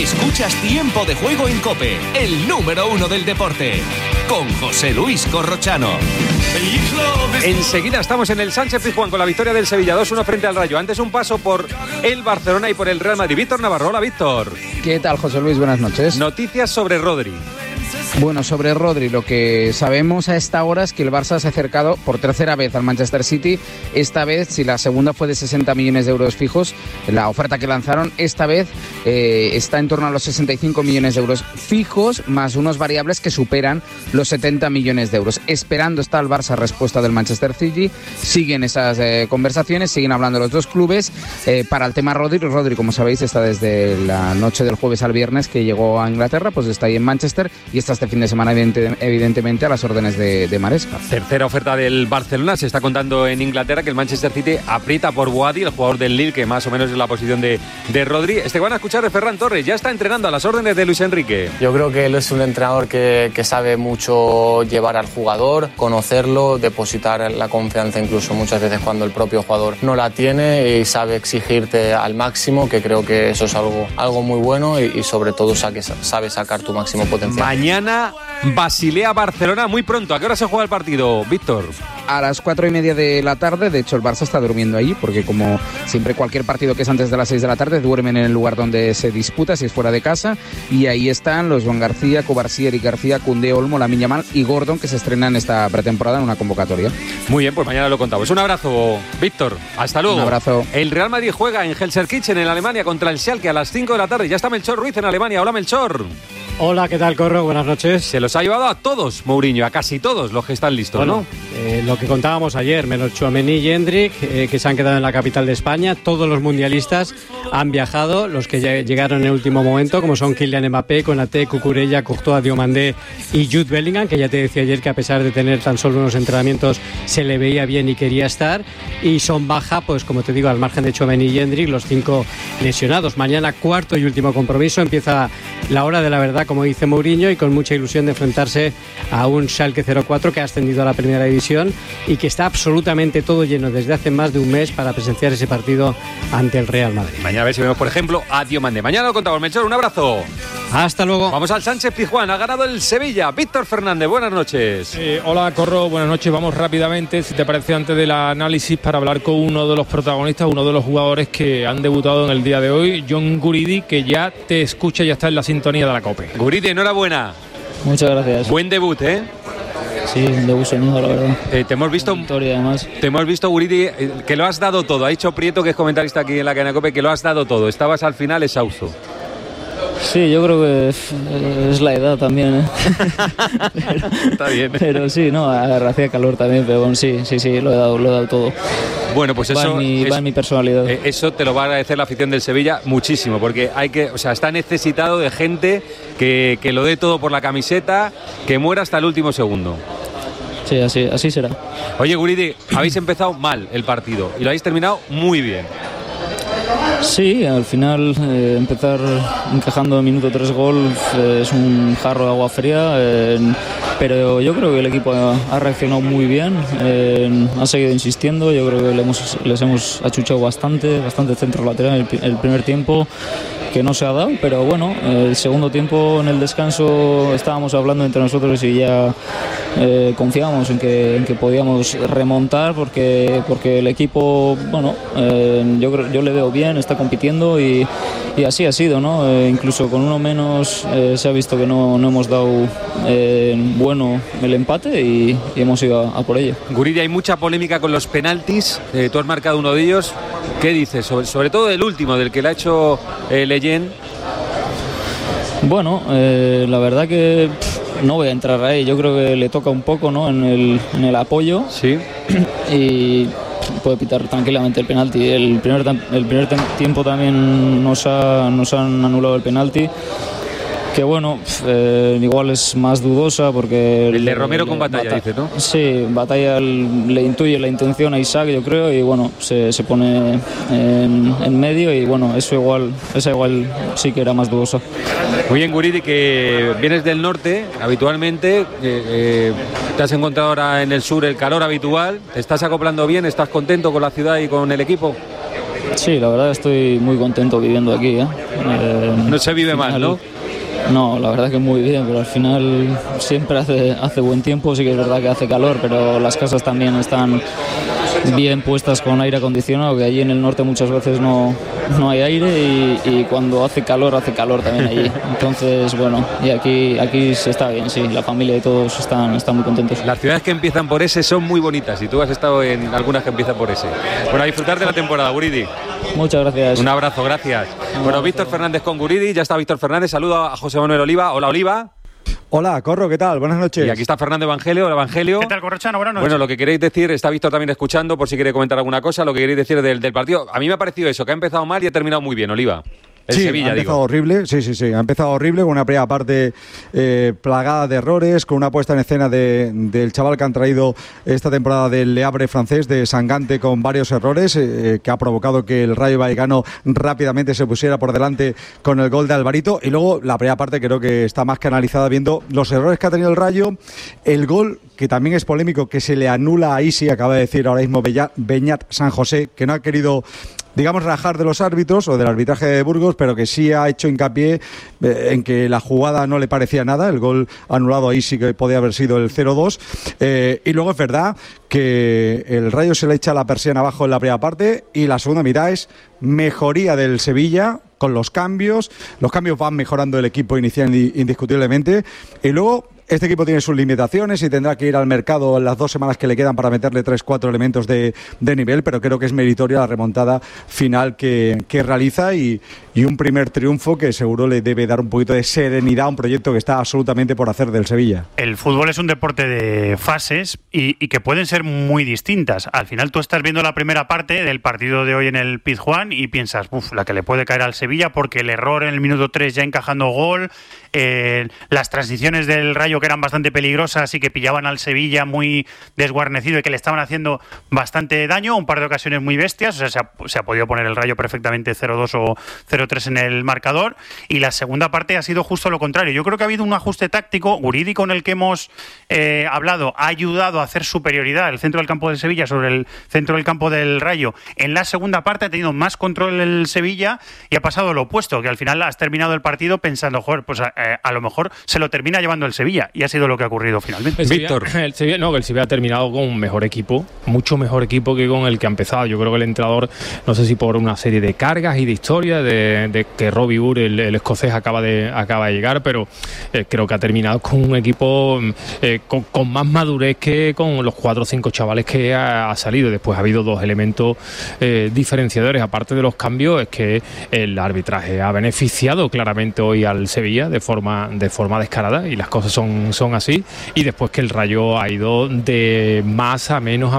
Escuchas Tiempo de Juego en COPE, el número 1 del deporte, con José Luis Corrochano. Enseguida estamos en el Sánchez-Pizjuán con la victoria del Sevilla 2-1 frente al Rayo. Antes un paso por el Barcelona y por el Real Madrid. Víctor Navarro, hola Víctor. ¿Qué tal, José Luis? Buenas noches. Noticias sobre Rodri. Bueno, sobre Rodri, lo que sabemos a esta hora es que el Barça se ha acercado por tercera vez al Manchester City. Esta vez, si la segunda fue de 60 millones de euros fijos, la oferta que lanzaron, esta vez está en torno a los 65 millones de euros fijos, más unos variables que superan los 70 millones de euros. Esperando está el Barça respuesta del Manchester City. Siguen esas conversaciones, siguen hablando los dos clubes. Para el tema Rodri, como sabéis, está desde la noche del jueves al viernes que llegó a Inglaterra, pues está ahí en Manchester y está este fin de semana evidentemente a las órdenes de Maresca. Tercera oferta del Barcelona. Se está contando en Inglaterra que el Manchester City aprieta por Boadi, el jugador del Lille, que más o menos es la posición de Rodri. Van a escuchar de Ferran Torres, ya está entrenando a las órdenes de Luis Enrique. Yo creo que él es un entrenador que sabe mucho llevar al jugador, conocerlo, depositar la confianza incluso muchas veces cuando el propio jugador no la tiene, y sabe exigirte al máximo, que creo que eso es algo muy bueno, y sobre todo sabe sacar tu máximo potencial. Mañana Basilea-Barcelona, muy pronto. ¿A qué hora se juega el partido, Víctor? A las 4:30 de la tarde. De hecho, el Barça está durmiendo allí, porque como siempre cualquier partido que es antes de las 6 de la tarde duermen en el lugar donde se disputa, si es fuera de casa, y ahí están los Joan García, Covarsí, Eric García, Koundé, Olmo, Lamine Yamal y Gordon, que se estrenan esta pretemporada en una convocatoria. Muy bien, pues mañana lo contamos. Un abrazo, Víctor. Hasta luego. Un abrazo. El Real Madrid juega en Gelsenkirchen, en Alemania, contra el Schalke a las 5 de la tarde. Ya está Melchor Ruiz en Alemania. Hola, Melchor. Hola, ¿qué tal, Corro? Buenas noches. Se los ha llevado a todos, Mourinho, a casi todos los que están listos, bueno, ¿no? Lo que contábamos ayer, menos Tchouaméni y Hendrik, que se han quedado en la capital de España. Todos los mundialistas han viajado, los que llegaron en el último momento, como son Kylian Mbappé, Konaté, Cucurella, Courtois, Diomandé y Jude Bellingham, que ya te decía ayer que a pesar de tener tan solo unos entrenamientos se le veía bien y quería estar. Y son baja, pues como te digo, al margen de Tchouaméni y Hendrik, los 5 lesionados. Mañana, cuarto y último compromiso, empieza la hora de la verdad, como dice Mourinho, y con mucha ilusión de enfrentarse a un Schalke 04 que ha ascendido a la primera división y que está absolutamente todo lleno desde hace más de un mes para presenciar ese partido ante el Real Madrid. Mañana a ver si vemos, por ejemplo, a Diomandé. Mañana lo contamos, Melchor, un abrazo. Hasta luego. Vamos al Sánchez-Pizjuán, ha ganado el Sevilla. Víctor Fernández, buenas noches. Hola, Corro, buenas noches. Vamos rápidamente, si te parece, antes del análisis, para hablar con uno de los protagonistas, uno de los jugadores que han debutado en el día de hoy, John Guridi, que ya te escucha y ya está en la sintonía de la COPE. Guridi, enhorabuena. Muchas gracias. Buen debut, ¿eh? Sí, un debut soñado, la verdad. Te hemos visto, además. Te hemos visto, Guridi, que lo has dado todo. Ha dicho Prieto, que es comentarista aquí en la cadena COPE, que lo has dado todo. Estabas al final exhausto. Sí, yo creo que es la edad también, ¿eh? Está bien. Pero sí, no, hacía calor también, pero bueno, sí, lo he dado todo. Bueno, pues va en mi personalidad. Eso te lo va a agradecer la afición del Sevilla muchísimo, porque está necesitado de gente que lo dé todo por la camiseta, que muera hasta el último segundo. Sí, así será. Oye, Guridi, habéis empezado mal el partido y lo habéis terminado muy bien. Sí, al final empezar encajando en minuto 3 gol es un jarro de agua fría, pero yo creo que el equipo ha reaccionado muy bien, ha seguido insistiendo. Yo creo que les hemos achuchado bastante centro lateral el primer tiempo, que no se ha dado, pero bueno, el segundo tiempo en el descanso estábamos hablando entre nosotros y ya confiábamos en que podíamos remontar, porque el equipo, bueno, yo le veo bien, está compitiendo y así ha sido, ¿no? Incluso con uno menos se ha visto que no hemos dado bueno el empate y hemos ido a por ello. Guridi, hay mucha polémica con los penaltis, tú has marcado uno de ellos. ¿Qué dices? Sobre todo del último, del que le ha hecho Leyen. Bueno, la verdad que no voy a entrar ahí. Yo creo que le toca un poco, ¿no? en el apoyo. Sí. Y puede pitar tranquilamente el penalti. El primer tiempo también nos han anulado el penalti, que bueno, igual es más dudosa porque... El de Romero con Batalla, dices, ¿no? Sí, Batalla le intuye la intención a Isaac, yo creo, y bueno, se pone en medio, y bueno, esa igual sí que era más dudosa. Muy bien, Guridi, que vienes del norte habitualmente, te has encontrado ahora en el sur el calor habitual, ¿te estás acoplando bien? ¿Estás contento con la ciudad y con el equipo? Sí, la verdad estoy muy contento viviendo aquí. No se vive mal, ¿no? No, la verdad que muy bien, pero al final siempre hace buen tiempo, sí que es verdad que hace calor, pero las casas también están bien puestas con aire acondicionado, que allí en el norte muchas veces no hay aire y cuando hace calor también allí. Entonces, bueno, y aquí se está bien, sí, la familia y todos están muy contentos. Las ciudades que empiezan por S son muy bonitas y tú has estado en algunas que empiezan por S. Bueno, a disfrutar de la temporada, Guridi. Muchas gracias. Un abrazo, gracias. Bueno, Víctor Fernández con Guridi, ya está Víctor Fernández, saludo a José Manuel Oliva. Hola, Oliva. Hola, Corro, ¿qué tal? Buenas noches. Y aquí está Fernando Evangelio. Hola, Evangelio. ¿Qué tal, Corrochano? Buenas noches. Bueno, lo que queréis decir, está Víctor también escuchando, por si quiere comentar alguna cosa, lo que queréis decir del partido. A mí me ha parecido eso, que ha empezado mal y ha terminado muy bien, Oliva. Sí, Sevilla, ha empezado horrible, sí, ha empezado horrible con una primera parte plagada de errores, con una puesta en escena del chaval que han traído esta temporada del Le Havre francés, de Sangante, con varios errores, que ha provocado que el Rayo Vallecano rápidamente se pusiera por delante con el gol de Alvarito, y luego la primera parte creo que está más que analizada viendo los errores que ha tenido el Rayo, el gol que también es polémico, que se le anula a Isi, acaba de decir ahora mismo Beñat San José, que no ha querido, digamos, rajar de los árbitros o del arbitraje de Burgos, pero que sí ha hecho hincapié en que la jugada no le parecía nada, el gol anulado ahí sí que podía haber sido el 0-2, y luego es verdad que el Rayo se le echa la persiana abajo en la primera parte y la segunda mitad es mejoría del Sevilla con los cambios van mejorando el equipo inicial indiscutiblemente, y luego este equipo tiene sus limitaciones y tendrá que ir al mercado en las 2 semanas que le quedan para meterle 3-4 elementos de nivel, pero creo que es meritoria la remontada final que realiza y un primer triunfo que seguro le debe dar un poquito de serenidad a un proyecto que está absolutamente por hacer del Sevilla. El fútbol es un deporte de fases y que pueden ser muy distintas. Al final tú estás viendo la primera parte del partido de hoy en el Pizjuán y piensas, la que le puede caer al Sevilla, porque el error en el minuto 3 ya encajando gol, las transiciones del Rayo que eran bastante peligrosas y que pillaban al Sevilla muy desguarnecido y que le estaban haciendo bastante daño, un par de ocasiones muy bestias, o sea, se ha podido poner el Rayo perfectamente 0-2 o 0-3 en el marcador, y la segunda parte ha sido justo lo contrario. Yo creo que ha habido un ajuste táctico, Guridi, con el que hemos hablado, ha ayudado a hacer superioridad el centro del campo del Sevilla sobre el centro del campo del Rayo. En la segunda parte ha tenido más control el Sevilla y ha pasado lo opuesto, que al final has terminado el partido pensando, pues a lo mejor se lo termina llevando el Sevilla, y ha sido lo que ha ocurrido finalmente. Víctor. El Sevilla ha terminado con un mejor equipo, mucho mejor equipo que con el que ha empezado. Yo creo que el entrenador, no sé si por una serie de cargas y de historias de que Robbie Ure, el escocés, acaba de llegar, pero creo que ha terminado con un equipo con más madurez que con los 4 o 5 chavales que ha salido. Después ha habido 2 elementos diferenciadores, aparte de los cambios, es que el arbitraje ha beneficiado claramente hoy al Sevilla de forma descarada, y las cosas son así, y después que el Rayo ha ido de más a menos.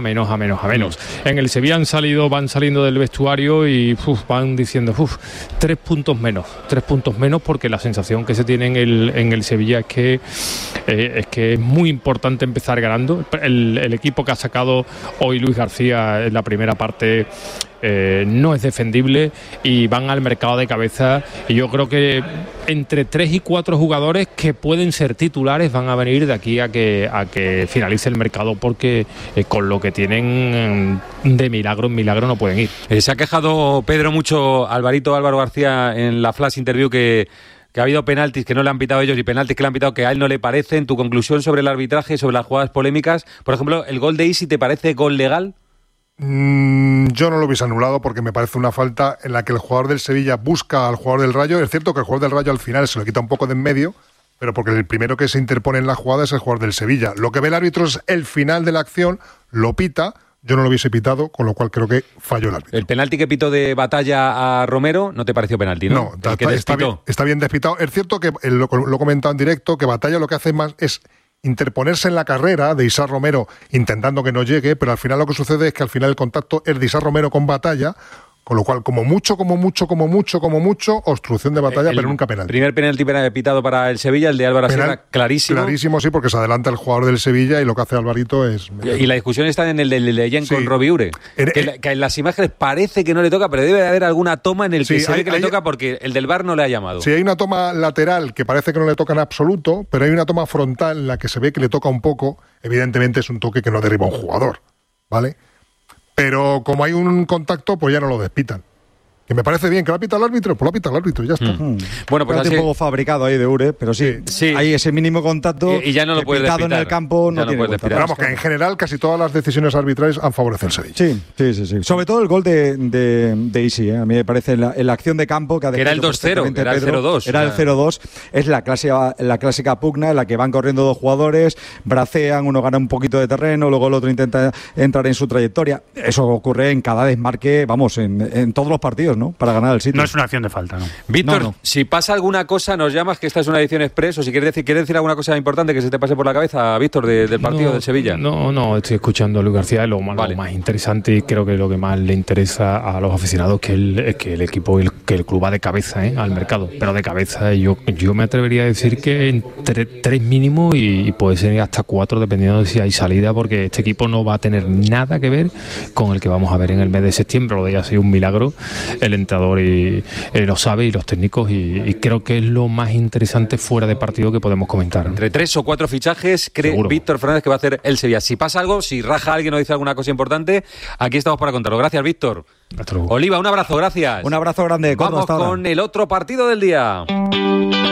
En el Sevilla van saliendo del vestuario y van diciendo 3 puntos menos, porque la sensación que se tiene en el Sevilla es que es muy importante empezar ganando. El equipo que ha sacado hoy Luis García en la primera parte no es defendible y van al mercado de cabeza, y yo creo que entre 3 y 4 jugadores que pueden ser titulares van a venir de aquí a que finalice el mercado, porque con lo que tienen de milagro en milagro no pueden ir. Se ha quejado Pedro mucho Álvaro García en la flash interview que ha habido penaltis que no le han pitado ellos y penaltis que le han pitado que a él no le parecen. Tu conclusión sobre el arbitraje, sobre las jugadas polémicas, por ejemplo, ¿el gol de Isi te parece gol legal? Yo no lo hubiese anulado porque me parece una falta en la que el jugador del Sevilla busca al jugador del Rayo. Es cierto que el jugador del Rayo al final se lo quita un poco de en medio, pero porque el primero que se interpone en la jugada es el jugador del Sevilla. Lo que ve el árbitro es el final de la acción, lo pita. Yo no lo hubiese pitado, con lo cual creo que falló el árbitro. El penalti que pitó de Batalla a Romero no te pareció penalti, ¿no? No, está bien despitado. Es cierto que lo he comentado en directo, que Batalla lo que hace más es interponerse en la carrera de Isar Romero intentando que no llegue, pero al final lo que sucede es que al final el contacto es de Isar Romero con Batalla, con lo cual como mucho, obstrucción de Batalla, pero nunca penalti. Primer penalti pitado para el Sevilla, el de Álvaro Sierra, clarísimo. Clarísimo, sí, porque se adelanta el jugador del Sevilla y lo que hace Alvarito es... Y la discusión está en el de Leyen con Robbie Ure, que en las imágenes parece que no le toca, pero debe haber alguna toma en el que se ve que le toca, porque el del VAR no le ha llamado. Sí, hay una toma lateral que parece que no le toca en absoluto, pero hay una toma frontal en la que se ve que le toca un poco. Evidentemente es un toque que no derriba a un jugador, ¿vale? Pero como hay un contacto, pues ya no lo despitan. Que me parece bien, que lo pita el árbitro, pues lo pita el árbitro y ya está. Bueno, pues así... un poco fabricado ahí de Ure, pero sí, hay ese mínimo contacto y ya no lo puedes pitado en el campo no tiene vuelta. Pero vamos, que en general casi todas las decisiones arbitrales han favorecido el Sevilla. Sí. Sobre todo el gol de Isi, a mí me parece en la acción de campo que era el 2-0, que era el 0-2. Era el 0-2, es la clásica pugna en la que van corriendo dos jugadores, bracean, uno gana un poquito de terreno, luego el otro intenta entrar en su trayectoria. Eso ocurre en cada desmarque, vamos, en todos los partidos, ¿no? Para ganar el sitio. No es una acción de falta, ¿no? Víctor, No. si pasa alguna cosa, nos llamas, que esta es una edición express, o si quieres decir alguna cosa importante que se te pase por la cabeza, Víctor, del partido del Sevilla. No, estoy escuchando a Luis García, lo más interesante, y creo que lo que más le interesa a los aficionados que el equipo, que el club va de cabeza al mercado, pero de cabeza. Yo me atrevería a decir que entre 3 mínimo y puede ser hasta 4, dependiendo de si hay salida, porque este equipo no va a tener nada que ver con el que vamos a ver en el mes de septiembre. Lo de ella ha sido un milagro, el entrenador lo sabe, y los técnicos, y creo que es lo más interesante fuera de partido que podemos comentar. Entre 3 o 4 fichajes cree Víctor Fernández que va a hacer el Sevilla. Si pasa algo, si raja alguien o dice alguna cosa importante, aquí estamos para contarlo. Gracias, Víctor. Oliva, un abrazo, gracias. Un abrazo grande. Vamos con el otro partido del día.